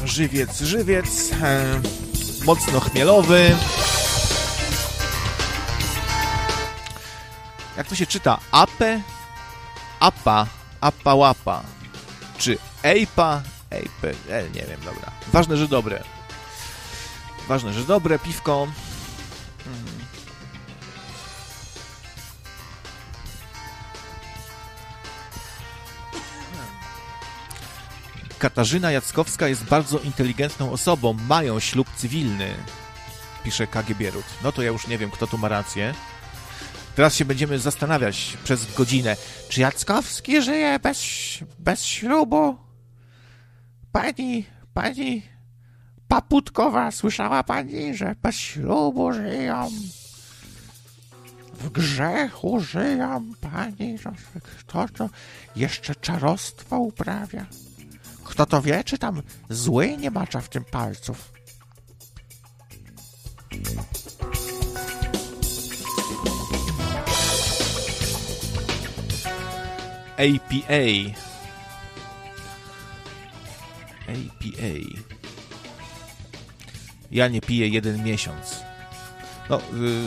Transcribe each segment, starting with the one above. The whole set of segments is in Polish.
Żywiec, mocno chmielowy. Jak to się czyta? Apa łapa. Czy ejpa? Nie wiem, dobra. Ważne, że dobre piwko. Katarzyna Jackowska jest bardzo inteligentną osobą. Mają ślub cywilny, pisze KGB-rut. No to ja już nie wiem, kto tu ma rację. Teraz się będziemy zastanawiać przez godzinę. Czy Jackowski żyje bez ślubu? Pani Paputkowa, słyszała pani, że bez ślubu żyją? W grzechu żyją, pani. Kto to jeszcze czarostwo uprawia? Kto to wie, czy tam zły nie macza w tym palców? APA. Ja nie piję 1 miesiąc. No,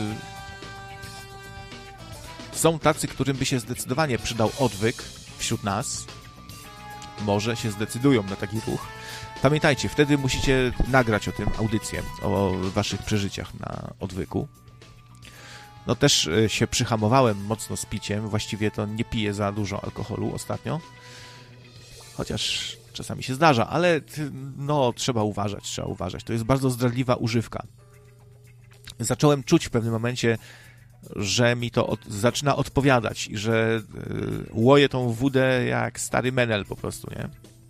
są tacy, którym by się zdecydowanie przydał odwyk wśród nas. Może się zdecydują na taki ruch. Pamiętajcie, wtedy musicie nagrać o tym audycję, o waszych przeżyciach na odwyku. No też się przyhamowałem mocno z piciem. Właściwie to nie piję za dużo alkoholu ostatnio. Chociaż czasami się zdarza, ale no trzeba uważać. To jest bardzo zdradliwa używka. Zacząłem czuć w pewnym momencie, że mi to zaczyna odpowiadać i że łoję tą wódę jak stary menel po prostu, nie?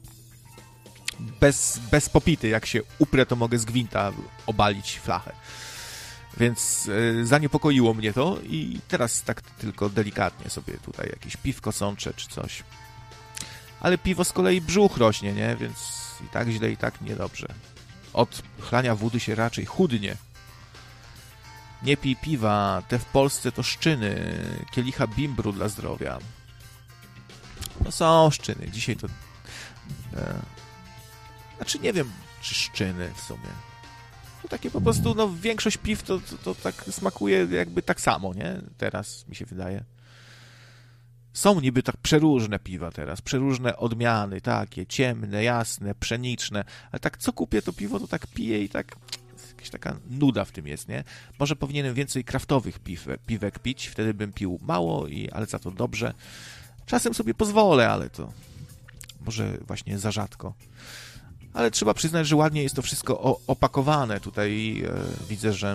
Bez popity, jak się uprę, to mogę z gwinta obalić flachę. Więc zaniepokoiło mnie to i teraz tak tylko delikatnie sobie tutaj jakieś piwko sączę czy coś. Ale piwo z kolei brzuch rośnie, nie? Więc i tak źle, i tak niedobrze. Od chlania wody się raczej chudnie. Nie pij piwa, te w Polsce to szczyny, kielicha bimbru dla zdrowia. No są szczyny, dzisiaj to... Znaczy nie wiem, czy szczyny w sumie. To takie po prostu, no większość piw to tak smakuje jakby tak samo, nie? Teraz mi się wydaje. Są niby tak przeróżne piwa teraz, przeróżne odmiany, takie ciemne, jasne, pszeniczne, ale tak co kupię to piwo, to tak piję i tak... Jakaś taka nuda w tym jest, nie? Może powinienem więcej kraftowych piwek pić, wtedy bym pił mało, ale za to dobrze. Czasem sobie pozwolę, ale to może właśnie za rzadko. Ale trzeba przyznać, że ładnie jest to wszystko opakowane. Tutaj widzę, że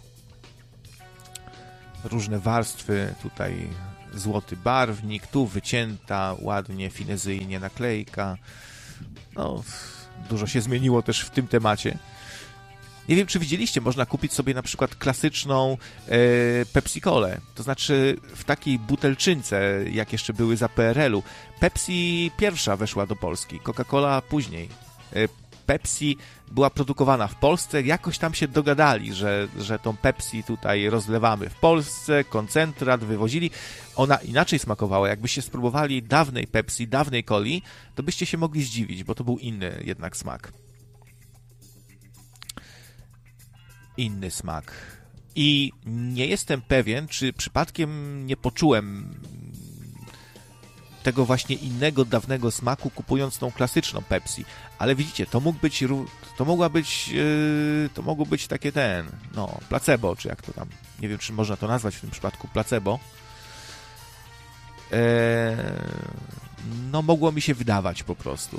różne warstwy, tutaj złoty barwnik, tu wycięta, ładnie, finezyjnie naklejka. No, dużo się zmieniło też w tym temacie. Nie wiem, czy widzieliście, można kupić sobie na przykład klasyczną Pepsi-Colę. To znaczy w takiej butelczynce, jak jeszcze były za PRL-u. Pepsi pierwsza weszła do Polski, Coca-Cola później. Pepsi była produkowana w Polsce, jakoś tam się dogadali, że tą Pepsi tutaj rozlewamy w Polsce, koncentrat wywozili. Ona inaczej smakowała. Jakbyście spróbowali dawnej Pepsi, dawnej coli, to byście się mogli zdziwić, bo to był inny jednak smak. Inny smak. I nie jestem pewien, czy przypadkiem nie poczułem tego właśnie innego, dawnego smaku, kupując tą klasyczną Pepsi. Ale widzicie, to mogło być takie placebo, czy jak to tam, nie wiem, czy można to nazwać w tym przypadku placebo. No, mogło mi się wydawać po prostu.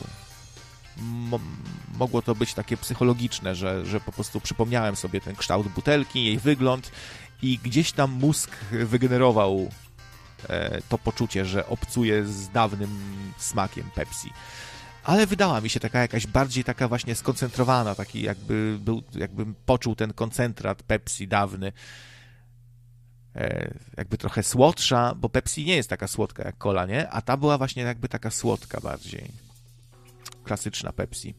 Mogło to być takie psychologiczne, że po prostu przypomniałem sobie ten kształt butelki, jej wygląd i gdzieś tam mózg wygenerował to poczucie, że obcuje z dawnym smakiem Pepsi. Ale wydała mi się taka jakaś bardziej taka właśnie skoncentrowana, taki jakbym poczuł ten koncentrat Pepsi dawny. Jakby trochę słodsza, bo Pepsi nie jest taka słodka jak cola, nie? A ta była właśnie jakby taka słodka bardziej. Klasyczna Pepsi.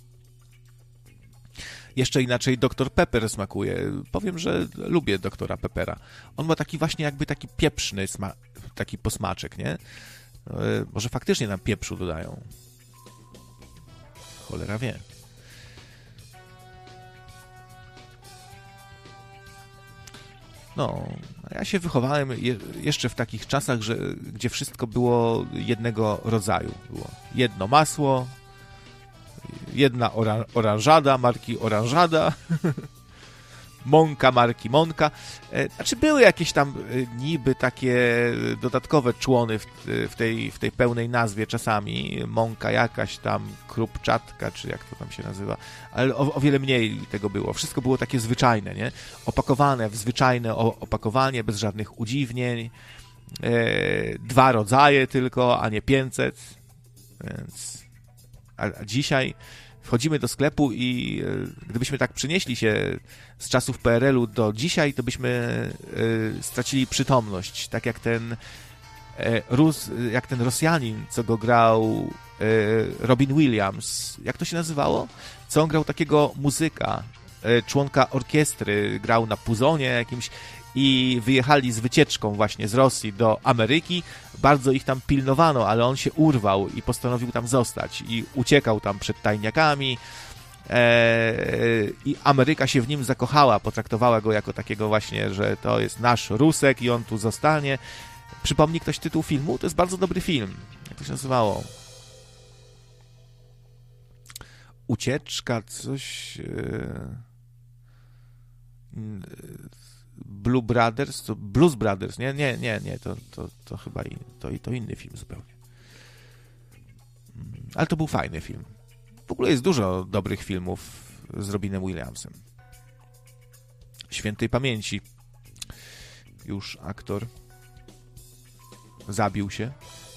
Jeszcze inaczej Dr. Pepper smakuje. Powiem, że lubię Dr. Peppera. On ma taki właśnie jakby taki pieprzny taki posmaczek, nie? Może faktycznie nam pieprzu dodają. Cholera wie. No, a ja się wychowałem jeszcze w takich czasach, gdzie wszystko było jednego rodzaju. Było jedno masło, jedna oranżada marki Oranżada, mąka marki Mąka. Znaczy były jakieś tam niby takie dodatkowe człony w tej pełnej nazwie czasami. Mąka jakaś tam, krupczatka, czy jak to tam się nazywa. Ale o wiele mniej tego było. Wszystko było takie zwyczajne, nie? Opakowane w zwyczajne opakowanie, bez żadnych udziwnień. 2 rodzaje tylko, a nie 500. Więc... A dzisiaj wchodzimy do sklepu i gdybyśmy tak przenieśli się z czasów PRL-u do dzisiaj, to byśmy stracili przytomność. Tak jak ten Rosjanin, co go grał Robin Williams. Jak to się nazywało? Co on grał takiego muzyka, członka orkiestry, grał na puzonie jakimś i wyjechali z wycieczką właśnie z Rosji do Ameryki. Bardzo ich tam pilnowano, ale on się urwał i postanowił tam zostać i uciekał tam przed tajniakami i Ameryka się w nim zakochała, potraktowała go jako takiego właśnie, że to jest nasz Rusek i on tu zostanie. Przypomni ktoś tytuł filmu? To jest bardzo dobry film. Jak to się nazywało? Ucieczka, coś... Blues Brothers, nie, to chyba to inny film zupełnie. Ale to był fajny film. W ogóle jest dużo dobrych filmów z Robinem Williamsem. Świętej pamięci. Już aktor zabił się.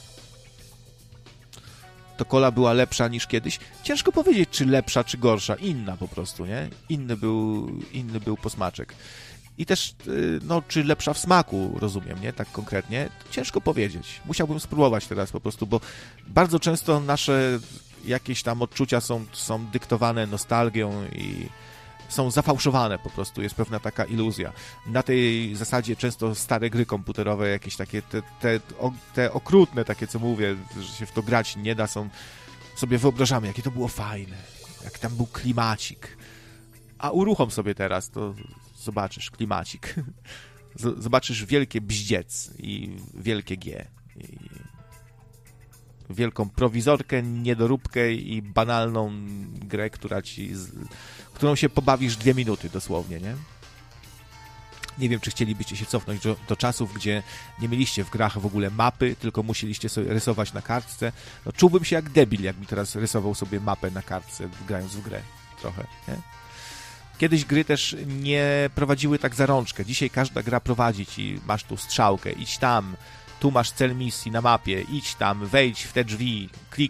To kola była lepsza niż kiedyś. Ciężko powiedzieć, czy lepsza, czy gorsza. Inna po prostu, nie? Inny był posmaczek. I też, no, czy lepsza w smaku, rozumiem, nie? Tak konkretnie. Ciężko powiedzieć. Musiałbym spróbować teraz po prostu, bo bardzo często nasze jakieś tam odczucia są dyktowane nostalgią i są zafałszowane po prostu. Jest pewna taka iluzja. Na tej zasadzie często stare gry komputerowe, jakieś takie te okrutne takie, co mówię, że się w to grać nie da, sobie wyobrażamy, jakie to było fajne. Jak tam był klimacik. A uruchom sobie teraz, to zobaczysz klimacik. Zobaczysz wielkie bździec i wielkie G. I wielką prowizorkę, niedoróbkę i banalną grę, którą się pobawisz 2 minuty dosłownie, nie? Nie wiem, czy chcielibyście się cofnąć do czasów, gdzie nie mieliście w grach w ogóle mapy, tylko musieliście sobie rysować na kartce. No, czułbym się jak debil, jakbym teraz rysował sobie mapę na kartce, grając w grę trochę, nie? Kiedyś gry też nie prowadziły tak za rączkę. Dzisiaj każda gra prowadzi ci, masz tu strzałkę, idź tam, tu masz cel misji na mapie, idź tam, wejdź w te drzwi, kliknij